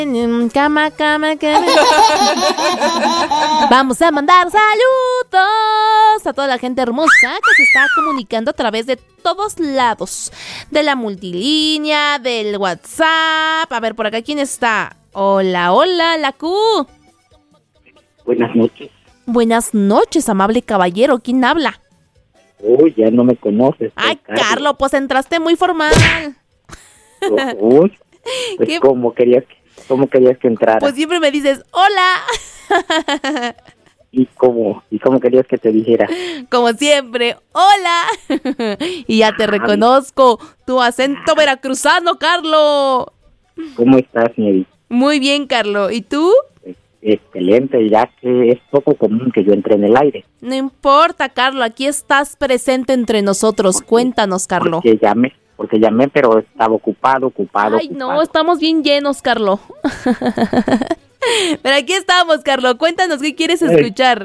Cama. Vamos a mandar saludos a toda la gente hermosa que se está comunicando a través de todos lados. De la multilínea, del WhatsApp. A ver, por acá, ¿quién está? Hola, la Q. Buenas noches. Buenas noches, amable caballero. ¿Quién habla? Uy, ya no me conoces. Ay, Carlos, pues entraste muy formal. Uy, pues ¿cómo querías que entrara? Pues siempre me dices, hola. ¿Y cómo querías que te dijera? Como siempre, hola. Y ya te reconozco, tu acento veracruzano, Carlos. ¿Cómo estás, señorita? Muy bien, Carlos. ¿Y tú? Excelente, ya que es poco común que yo entre en el aire. No importa, Carlos, aquí estás presente entre nosotros. Cuéntanos, Carlos. Porque llamé, pero estaba ocupado. Ay, no, estamos bien llenos, Carlos. Pero aquí estamos, Carlos. Cuéntanos qué quieres escuchar.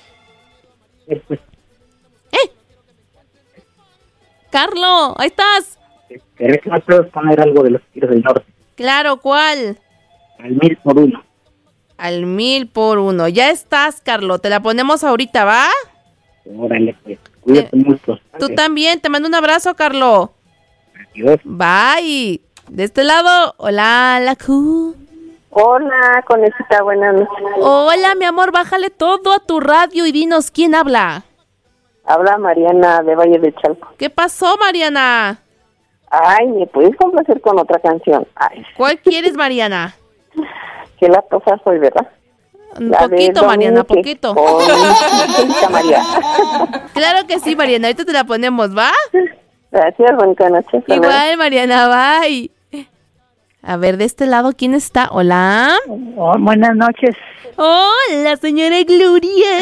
Carlos, ahí estás. ¿Querés que me puedas poner algo de los Tigres del Norte? Claro, ¿cuál? Al 1000 por 1. Al 1000 por 1. Ya estás, Carlos. Te la ponemos ahorita, ¿va? Órale, pues. Cuídate mucho. Tú también. Te mando un abrazo, Carlos. Adiós. Bye. De este lado, hola, la Q. Hola, Conejita, buenas noches. Hola, mi amor, bájale todo a tu radio y dinos quién habla. Habla Mariana de Valle de Chalco. ¿Qué pasó, Mariana? Ay, ¿me puedes complacer con otra canción? Ay. ¿Cuál quieres, Mariana? Que la tosa soy, ¿verdad? Poquito, Mariana, poquito. María. Claro que sí, Mariana, ahorita te la ponemos, ¿va? Gracias, bonita noche. Igual, Mariana, bye. A ver, de este lado, ¿quién está? Hola. Oh, buenas noches. Hola, señora Gloria.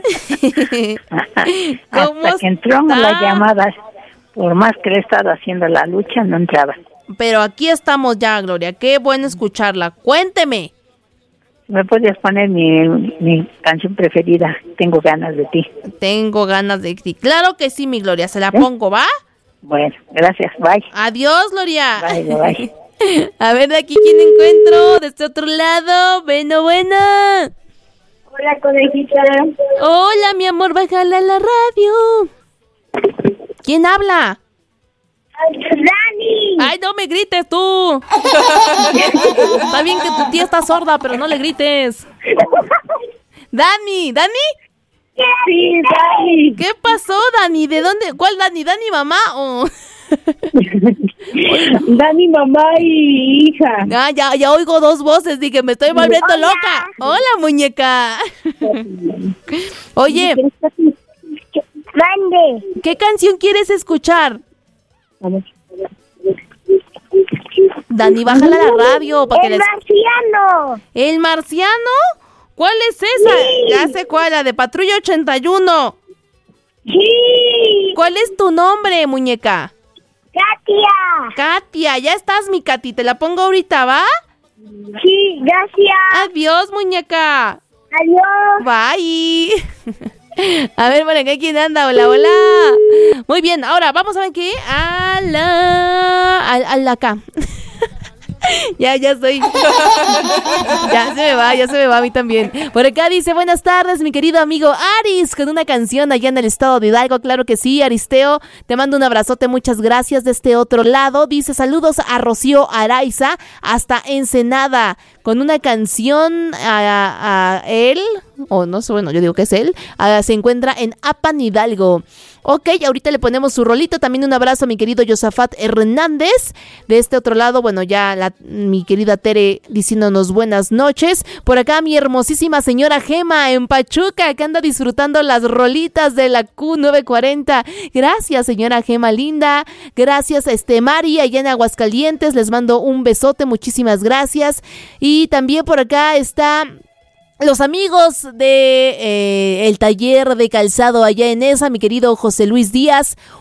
¿Cómo hasta que entró la llamada, por más que le he estado haciendo la lucha, no entraba. Pero aquí estamos ya, Gloria. Qué bueno escucharla. Cuénteme. ¿Me podrías poner mi canción preferida? Tengo ganas de ti. Tengo ganas de ti. Claro que sí, mi Gloria. Se la pongo, ¿va? Bueno, gracias. Bye. Adiós, Gloria. Bye. A ver, de aquí, ¿quién encuentro? De este otro lado. Bueno. Hola, Conejita. Hola, mi amor. Bájala a la radio. ¿Quién habla? ¡Dani! ¡Ay, no me grites tú! Está bien que tu tía está sorda, pero no le grites. ¿Dani? Sí, Dani. ¿Qué pasó, Dani? ¿De dónde? ¿Cuál Dani? ¿Dani mamá o...? Dani, mamá y hija. Ah, ya oigo dos voces, dije, me estoy volviendo loca. Hola, muñeca. Oye. Mande. ¿Qué canción quieres escuchar? Dani, bájala a la radio. Marciano. ¿El Marciano? ¿Cuál es esa? Sí. Ya sé cuál, la de Patrulla 81. Sí. ¿Cuál es tu nombre, muñeca? Katia, ya estás, mi Katy. Te la pongo ahorita, ¿va? Sí, gracias. Adiós, muñeca. Adiós. Bye. A ver, por acá, ¿quién anda? Hola. Muy bien, ahora vamos a ver qué. A la acá. Ya soy. Ya se me va a mí también. Por acá dice, buenas tardes, mi querido amigo Aris, con una canción allá en el estado de Hidalgo. Claro que sí, Aristeo, te mando un abrazote, muchas gracias. De este otro lado, dice, saludos a Rocío Araiza, hasta Ensenada, con una canción a él, o no sé, bueno, yo digo que es él, se encuentra en Apan, Hidalgo. Ok, ahorita le ponemos su rolito. También un abrazo a mi querido Josafat Hernández. De este otro lado, bueno, ya mi querida Tere diciéndonos buenas noches. Por acá mi hermosísima señora Gema en Pachuca, que anda disfrutando las rolitas de la Q940. Gracias, señora Gema linda. Gracias a Mari allá en Aguascalientes. Les mando un besote, muchísimas gracias. Y también por acá está... los amigos de el taller de calzado allá en esa, mi querido José Luis Díaz,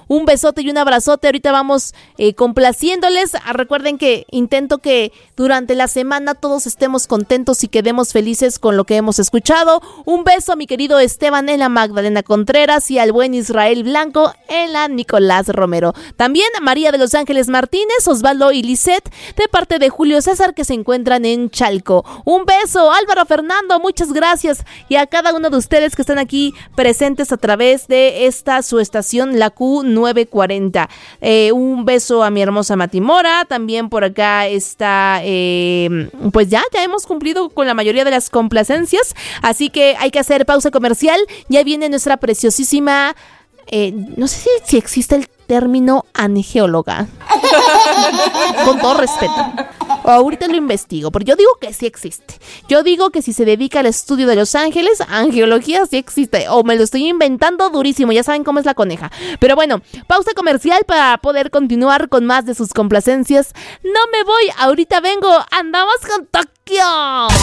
un besote y un abrazote. Ahorita vamos complaciéndoles. Recuerden que intento que durante la semana todos estemos contentos y quedemos felices con lo que hemos escuchado. Un beso a mi querido Esteban en la Magdalena Contreras y al buen Israel Blanco en la Nicolás Romero. También a María de los Ángeles Martínez, Osvaldo y Lisette de parte de Julio César que se encuentran en Chalco. Un beso, Álvaro Fernando, muchas gracias. Y a cada uno de ustedes que están aquí presentes a través de esta su estación, la Q940. Un beso a mi hermosa Matimora. También por acá está, pues ya hemos cumplido con la mayoría de las complacencias. Así que hay que hacer pausa comercial. Ya viene nuestra preciosísima, no sé si existe el término angeóloga. Con todo respeto. Ahorita lo investigo, pero yo digo que sí existe. Yo digo que si se dedica al estudio de los ángeles, angeología sí existe. O me lo estoy inventando durísimo, ya saben cómo es la coneja. Pero bueno, pausa comercial para poder continuar con más de sus complacencias. No me voy, ahorita vengo, andamos con Tokio.